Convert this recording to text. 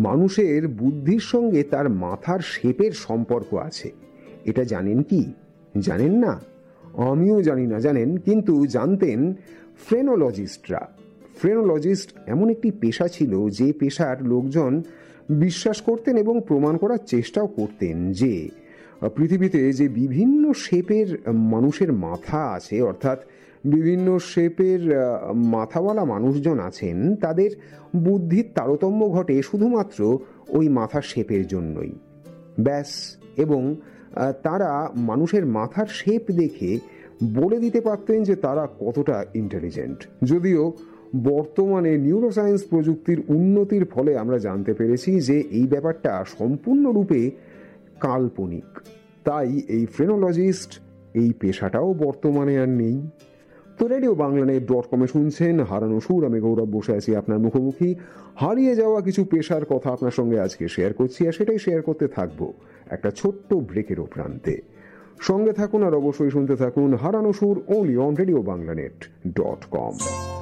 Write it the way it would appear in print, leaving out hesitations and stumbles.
মানুষের বুদ্ধির সঙ্গে তার মাথার শেপের সম্পর্ক আছে। এটা জানেন কি? জানেন না? আমিও জানি না, জানেন, কিন্তু জানতেন ফ্রেনোলজিস্টরা। ফ্রেনোলজিস্ট এমন একটি পেশা ছিল যে পেশার লোকজন বিশ্বাস করতেন এবং প্রমাণ করার চেষ্টাও করতেন যে পৃথিবীতে যে বিভিন্ন শেপের মানুষের মাথা আছে, অর্থাৎ বিভিন্ন শেপের মাথাওয়ালা মানুষজন আছেন, তাদের বুদ্ধির তারতম্য ঘটে শুধুমাত্র ওই মাথার শেপের জন্যই, ব্যাস। এবং তারা মানুষের মাথার শেপ দেখে বলে দিতে পারতেন যে তারা কতটা ইন্টেলিজেন্ট। যদিও বর্তমানে নিউরোসায়েন্স প্রযুক্তির উন্নতির ফলে আমরা জানতে পেরেছি যে এই ব্যাপারটা সম্পূর্ণরূপে কাল্পনিক। তাই এই ফ্রেনোলজিস্ট, এই পেশাটাও বর্তমানে আর নেই। তো রেডিও বাংলানেট.com শুনছেন হারানো সুর। আমি গৌরব বসে আছি আপনার মুখোমুখি। হারিয়ে যাওয়া কিছু পেশার কথা আপনার সঙ্গে আজকে শেয়ার করছি, আর সেটাই শেয়ার করতে থাকবো একটা ছোট্ট ব্রেকেরও প্রান্তে। সঙ্গে থাকুন আর অবশ্যই শুনতে থাকুন হারানো সুর, only on রেডিও বাংলানেট.com।